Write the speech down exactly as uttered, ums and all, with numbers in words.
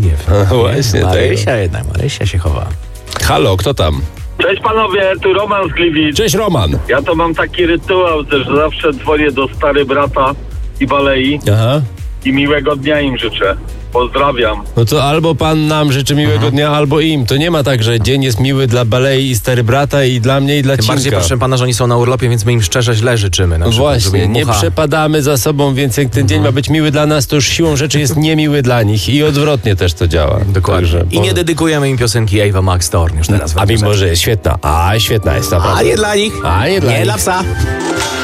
gniew. No właśnie, Marysia jednak, Marysia się chowa. Halo, kto tam? Cześć panowie, tu Roman z Gliwic. Cześć, Roman. Ja to mam taki rytuał, że zawsze dzwonię do stary brata i balei Aha. i miłego dnia im życzę. Pozdrawiam. No to albo pan nam życzy miłego Aha. dnia, albo im. To nie ma tak, że dzień jest miły dla Balei i stary brata i dla mnie i dla Tym Cinka. bardziej, proszę pana, że oni są na urlopie, więc my im szczerze źle życzymy. Na No przykład, właśnie, żeby nie mucha... przepadamy za sobą, więc jak ten Mhm. dzień ma być miły dla nas, to już siłą rzeczy jest niemiły dla nich i odwrotnie też to działa. Dokładnie. Także, I nie dedykujemy im piosenki Ava Max Thorn już teraz. A mimo, że jest świetna. A, świetna jest naprawdę. A nie dla nich. A nie dla nie nich. dla psa.